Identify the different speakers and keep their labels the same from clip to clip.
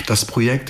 Speaker 1: Das Projekt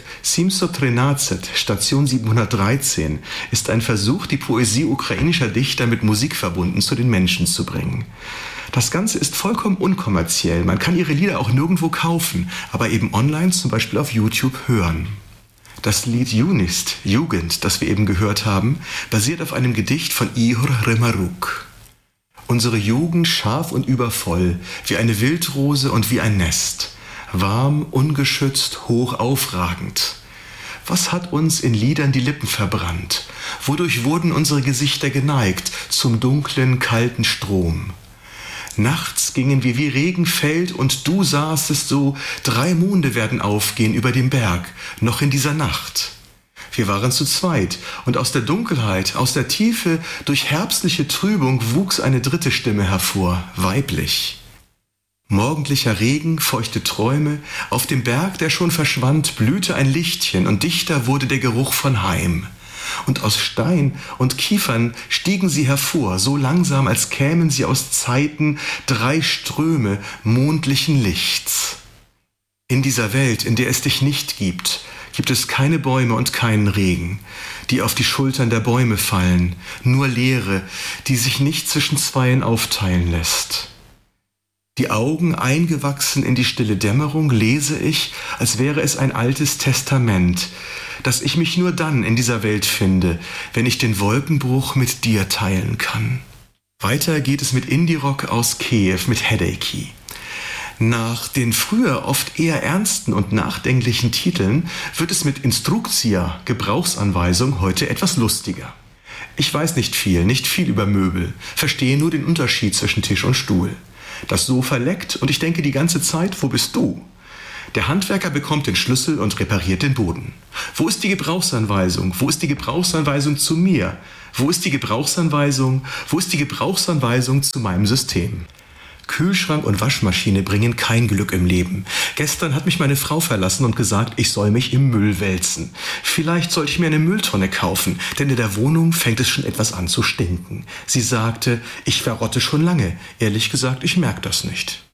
Speaker 1: 713, Station 713, ist ein Versuch, die Poesie ukrainischer Dichter mit Musik verbunden zu den Menschen zu bringen. Das Ganze ist vollkommen unkommerziell. Man kann ihre Lieder auch nirgendwo kaufen, aber eben online, zum Beispiel auf YouTube, hören. Das Lied Junist, Jugend, das wir eben gehört haben, basiert auf einem Gedicht von Ihor Remaruk. Unsere Jugend scharf und übervoll, wie eine Wildrose und wie ein Nest, warm, ungeschützt, hoch aufragend. Was hat uns in Liedern die Lippen verbrannt? Wodurch wurden unsere Gesichter geneigt zum dunklen, kalten Strom? Nachts gingen wir wie Regen fällt und du sahst es so, 3 Monde werden aufgehen über dem Berg, noch in dieser Nacht. Wir waren zu zweit und aus der Dunkelheit, aus der Tiefe, durch herbstliche Trübung wuchs eine dritte Stimme hervor, weiblich. Morgendlicher Regen, feuchte Träume, auf dem Berg, der schon verschwand, blühte ein Lichtchen und dichter wurde der Geruch von Heim. Und aus Stein und Kiefern stiegen sie hervor, so langsam, als kämen sie aus Zeiten 3 Ströme mondlichen Lichts. In dieser Welt, in der es dich nicht gibt, gibt es keine Bäume und keinen Regen, die auf die Schultern der Bäume fallen, nur Leere, die sich nicht zwischen Zweien aufteilen lässt. Die Augen eingewachsen in die stille Dämmerung lese ich, als wäre es ein altes Testament, dass ich mich nur dann in dieser Welt finde, wenn ich den Wolkenbruch mit dir teilen kann. Weiter geht es mit Indie-Rock aus Kiew, mit Headachy. Nach den früher oft eher ernsten und nachdenklichen Titeln wird es mit Instruktia, Gebrauchsanweisung, heute etwas lustiger. Ich weiß nicht viel über Möbel, verstehe nur den Unterschied zwischen Tisch und Stuhl. Das Sofa leckt und ich denke die ganze Zeit, wo bist du? Der Handwerker bekommt den Schlüssel und repariert den Boden. Wo ist die Gebrauchsanweisung? Wo ist die Gebrauchsanweisung zu mir? Wo ist die Gebrauchsanweisung? Wo ist die Gebrauchsanweisung zu meinem System? Kühlschrank und Waschmaschine bringen kein Glück im Leben. Gestern hat mich meine Frau verlassen und gesagt, ich soll mich im Müll wälzen. Vielleicht sollte ich mir eine Mülltonne kaufen, denn in der Wohnung fängt es schon etwas an zu stinken. Sie sagte, ich verrotte schon lange. Ehrlich gesagt, ich merke das nicht.